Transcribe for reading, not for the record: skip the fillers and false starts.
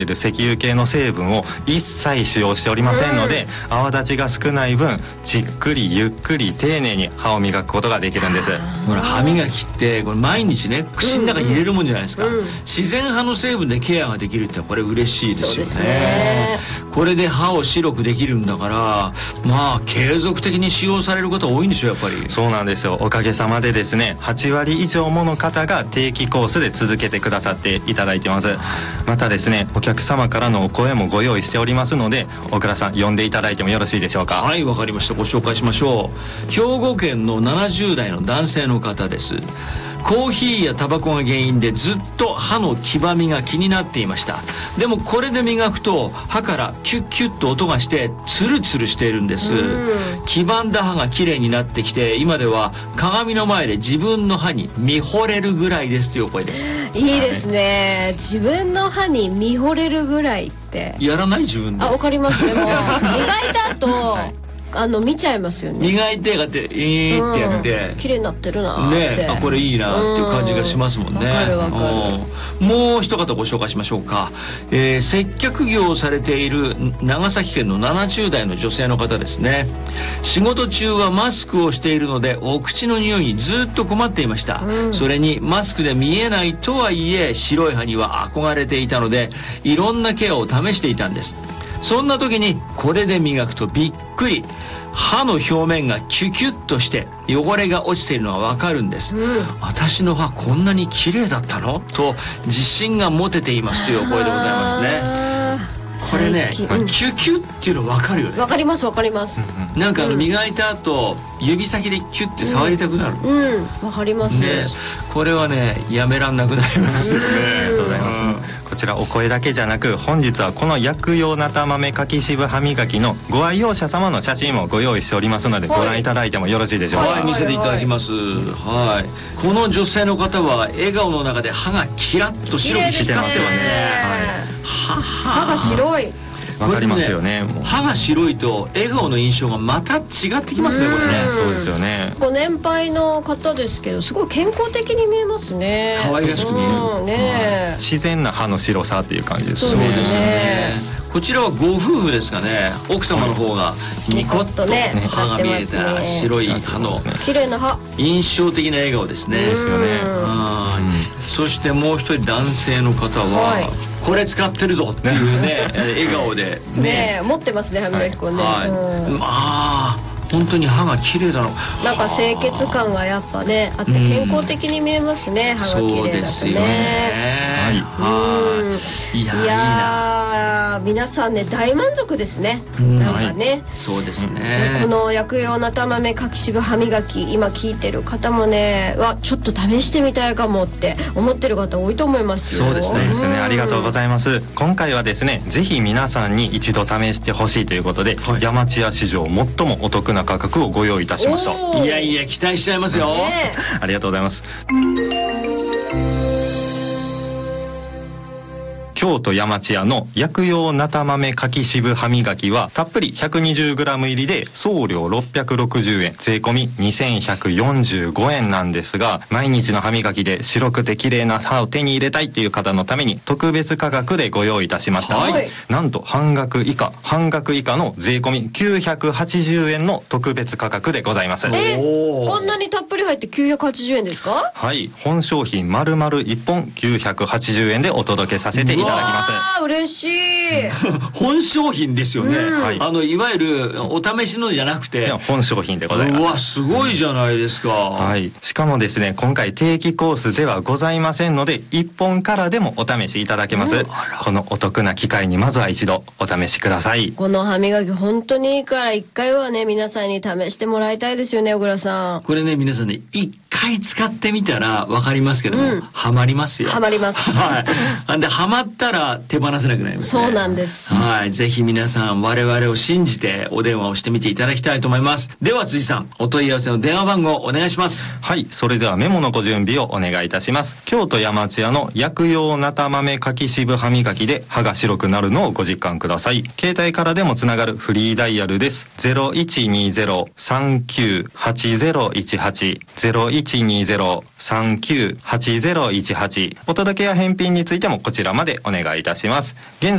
石油系の成分を一切使用しておりませんので、泡立ちが少ない分じっくりゆっくり丁寧に歯を磨くことができるんです。 ほら歯磨きってこれ毎日ね口の中に入れるもんじゃないですか、自然派の成分でケアができるってこれ嬉しいですよね。 そうですね。 これで歯を白くできるんだからまあ継続的に使用される方多いんでしょやっぱり。 そうなんですよ。おかげさまでですね8割以上もの方が定期コースで続けてくださっていただいてます。またですねお客様からのお声もご用意しておりますので、大倉さん呼んでいただいてもよろしいでしょうか。 はい、わかりました。ご紹介しましょう。兵庫県の70代の男性の方です。コーヒーやタバコが原因でずっと歯の黄ばみが気になっていました。でもこれで磨くと歯からキュッキュッと音がしてツルツルしているんです。黄ばんだ歯が綺麗になってきて、今では鏡の前で自分の歯に見惚れるぐらいですという声です。 いいですね。自分の歯に見惚れるぐらいってやらない自分で。 わかりますでも磨いた後、見ちゃいますよね。 磨いてがってってやって綺麗になってるなーって、 ね、これいいなっていう感じがしますもんね。 わかるわかる。 もう一方ご紹介しましょうか。接客業をされている長崎県の70代の女性の方ですね。仕事中はマスクをしているのでお口の匂いにずっと困っていました、それにマスクで見えないとはいえ白い歯には憧れていたのでいろんなケアを試していたんです。そんな時にこれで磨くとびっくり、歯の表面がキュキュッとして汚れが落ちているのがわかるんです、私の歯こんなに綺麗だったのと自信が持てていますというお声でございますね。これね、キュキュッっていうの分かるよね。 わかりますわかります。 なんか磨いた後指先でキュッて触りたくなる。 わかりますね。これはねやめらんなくなりますよね。 ありがとうございます。こちらお声だけじゃなく本日はこの薬用なた豆かき渋歯磨きのご愛用者様の写真もご用意しておりますので、ご覧いただいてもよろしいでしょうか。 はい、見せていただきます。はい、この女性の方は笑顔の中で歯がキラッと白く光ってますね。 歯が白い。 わかりますよね。もう歯が白いと笑顔の印象がまた違ってきますねこれね。 そうですよね。 ご年配の方ですけどすごい健康的に見えますね。 可愛らしく見える、 ね。 自然な歯の白さっていう感じです。 そうですね。 こちらはご夫婦ですかね。奥様の方がニコッと歯が見えた白い歯の綺麗な歯、 印象的な笑顔ですね。 ですよね。 そしてもう一人男性の方はこれ使ってるぞっていうね笑顔でね持ってますね歯磨き粉ね。 まあ本当に歯が綺麗だろう。 なんか清潔感がやっぱねあって健康的に見えますね、歯が綺麗だとね。 そうですよね。いや皆さんね大満足ですね。なんかね、 そうですね。 この薬用なた豆かき渋歯磨き今聞いてる方もねちょっと試してみたいかもって思ってる方多いと思いますよ。 そうですね。 ありがとうございます。今回はですねぜひ皆さんに一度試してほしいということで、山千屋史上最もお得な価格をご用意いたしました。 いやいや期待しちゃいますよ、 ありがとうございます。京都山千屋の薬用なた豆かき渋歯磨きはたっぷり 120g 入りで送料660円税込み2145円なんですが、毎日の歯磨きで白くて綺麗な歯を手に入れたいっていう方のために特別価格でご用意いたしました、なんと半額以下の税込み980円の特別価格でございます。 こんなにたっぷり入って980円ですか？ はい、本商品丸々1本980円でお届けさせていただきます。 嬉しい本商品ですよね、いわゆるお試しのじゃなくて本商品でございます。 うわすごいじゃないですか、 しかもですね今回定期コースではございませんので1本からでもお試しいただけます。このお得な機会にまずは一度お試しください。 この歯磨き本当にいいから1回はね皆さんに試してもらいたいですよね。小倉さん、 これね皆さんね1回使ってみたら分かりますけども、ハマりますよ。 ハマります。 でハマったら手放せなくなりますね。 そうなんです。 ぜひ皆さん我々を信じてお電話をしてみていただきたいと思います。では辻さんお問い合わせの電話番号お願いします。 はい、それではメモのご準備をお願いいたします。京都山千屋の薬用なた豆かき渋歯磨きで歯が白くなるのをご実感ください。携帯からでもつながるフリーダイヤルです。0120-398018 0120-398018。お届けや返品についてもこちらまでお願いいたします。現在